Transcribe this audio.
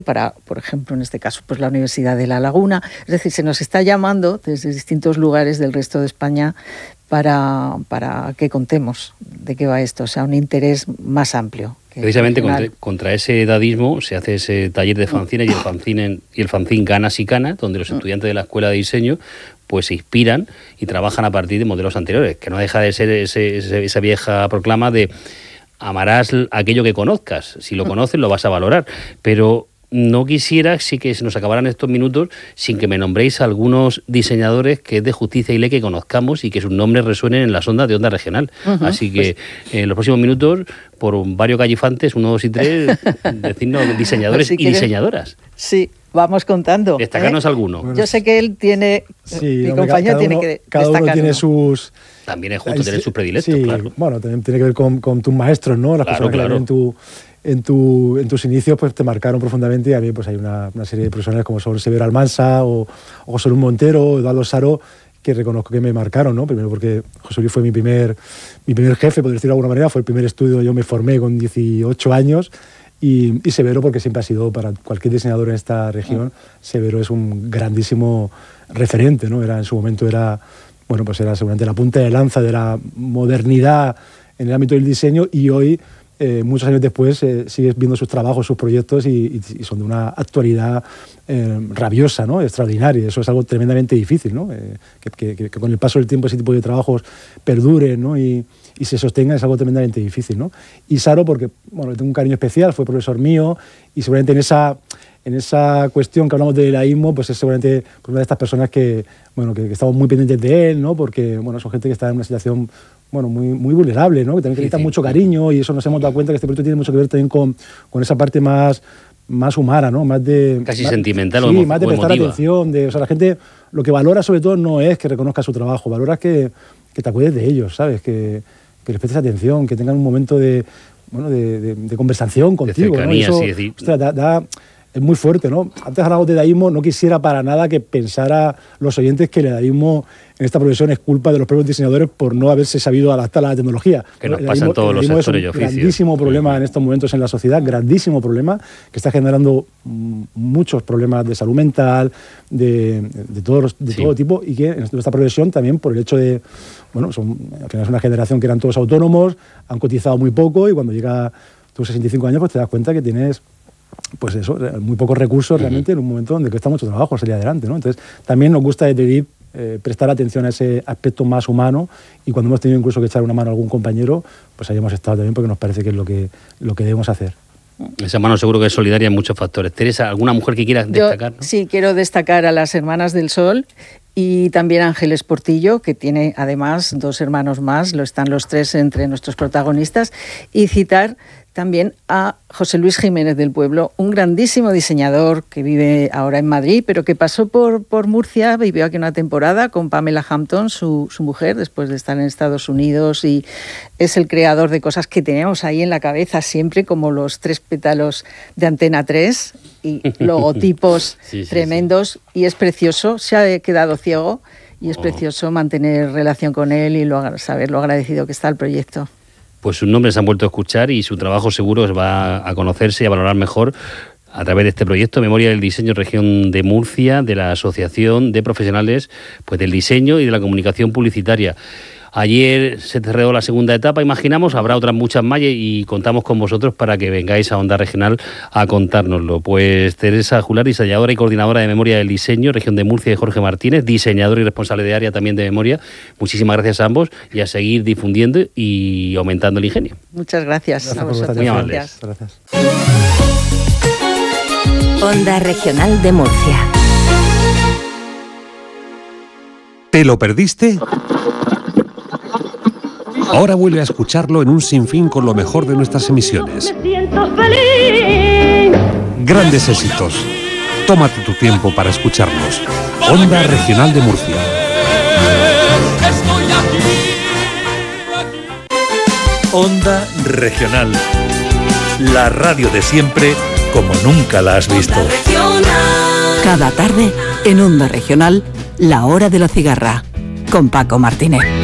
para, por ejemplo, en este caso, pues la Universidad de La Laguna. Es decir, se nos está llamando desde distintos lugares del resto de España para que contemos de qué va esto, o sea, un interés más amplio. Precisamente contra ese edadismo se hace ese taller de fanzines y el fanzine Ganas y Canas, donde los estudiantes de la Escuela de Diseño pues se inspiran y trabajan a partir de modelos anteriores, que no deja de ser esa vieja proclama de amarás aquello que conozcas, si lo conoces lo vas a valorar, pero no quisiera sí que se nos acabaran estos minutos sin que me nombréis algunos diseñadores que es de justicia y ley que conozcamos y que sus nombres resuenen en las ondas de Onda Regional. Así que en los próximos minutos, por varios gallifantes, 1, 2 y 3, decirnos diseñadores y diseñadoras. Sí, vamos contando. Destacarnos alguno. Bueno, yo sé que él tiene, mi compañero tiene que destacar. Cada uno tiene sus... También es justo tener sus predilectos, sí, claro. Bueno, también tiene que ver con tus maestros, ¿no? Las personas que en tus inicios pues te marcaron profundamente, y a mí pues hay una serie de profesionales como son Severo Almansa o José Luis Montero o Eduardo Saro, que reconozco que me marcaron, ¿no? Primero porque José Luis fue mi primer jefe, por decirlo de alguna manera, fue el primer estudio, yo me formé con 18 años, y Severo porque siempre ha sido, para cualquier diseñador en esta región, Severo es un grandísimo referente, ¿no? En su momento era seguramente la punta de lanza de la modernidad en el ámbito del diseño, y hoy, muchos años después, sigues viendo sus trabajos, sus proyectos, y son de una actualidad rabiosa, ¿no? Extraordinaria. Eso es algo tremendamente difícil, ¿no? Que con el paso del tiempo ese tipo de trabajos perduren, ¿no? y se sostengan, es algo tremendamente difícil, ¿no? Y Saro, porque tengo un cariño especial, fue profesor mío, y seguramente en esa cuestión que hablamos del dadaísmo, pues es seguramente una de estas personas que estamos muy pendientes de él, ¿no? Porque son gente que está en una situación muy vulnerable, ¿no? Que también necesita mucho cariño, y eso nos hemos dado cuenta que este proyecto tiene mucho que ver también con esa parte más humana, ¿no? Más de... Casi sentimental sí, más de prestar atención. La gente lo que valora sobre todo no es que reconozca su trabajo, valora que te acuerdes de ellos, ¿sabes? Que les prestes atención, que tengan un momento de conversación contigo, de cercanía, ¿no? Eso, sí, decir. Ostras, es muy fuerte, ¿no? Antes hablamos de dadaísmo, no quisiera para nada que pensara los oyentes que el dadaísmo en esta profesión es culpa de los propios diseñadores por no haberse sabido adaptar a la tecnología. Que nos pasa en todos los sectores y oficios. Es un grandísimo problema en estos momentos en la sociedad, grandísimo problema, que está generando muchos problemas de salud mental, de todo tipo, y que en nuestra profesión también, por el hecho de, al final es una generación que eran todos autónomos, han cotizado muy poco, y cuando llega tus 65 años, pues te das cuenta que tienes muy pocos recursos realmente en un momento donde cuesta mucho trabajo salir adelante, ¿no? Entonces, también nos gusta desde DIP prestar atención a ese aspecto más humano, y cuando hemos tenido incluso que echar una mano a algún compañero, pues ahí hemos estado también, porque nos parece que es lo que debemos hacer. Esa mano seguro que es solidaria en muchos factores. Teresa, ¿alguna mujer que quieras destacar? ¿No? Sí, quiero destacar a las Hermanas del Sol y también a Ángeles Portillo, que tiene además 2 hermanos más, están los 3 entre nuestros protagonistas, y citar también a José Luis Jiménez del Pueblo, un grandísimo diseñador que vive ahora en Madrid, pero que pasó por Murcia, vivió aquí una temporada con Pamela Hampton, su mujer, después de estar en Estados Unidos, y es el creador de cosas que tenemos ahí en la cabeza siempre, como los 3 pétalos de Antena 3 y logotipos tremendos, y es precioso, se ha quedado ciego, y es precioso mantener relación con él y saber lo agradecido que está el proyecto. Pues sus nombres se han vuelto a escuchar, y su trabajo seguro va a conocerse y a valorar mejor a través de este proyecto Memoria del Diseño Región de Murcia, de la Asociación de Profesionales del Diseño y de la Comunicación Publicitaria. Ayer se cerró la segunda etapa, imaginamos, habrá otras muchas más, y contamos con vosotros para que vengáis a Onda Regional a contárnoslo. Pues Teresa Jular, diseñadora y coordinadora de Memoria del Diseño, Región de Murcia, y Jorge Martínez, diseñador y responsable de área también de Memoria. Muchísimas gracias a ambos, y a seguir difundiendo y aumentando el ingenio. Muchas gracias a vosotros. Muy amables. Gracias. Onda Regional de Murcia. ¿Te lo perdiste? Ahora vuelve a escucharlo en un sinfín con lo mejor de nuestras emisiones. Grandes éxitos. Tómate tu tiempo para escucharnos. Onda Regional de Murcia. Onda Regional. La radio de siempre, como nunca la has visto. Cada tarde, en Onda Regional, La Hora de la Cigarra, con Paco Martínez.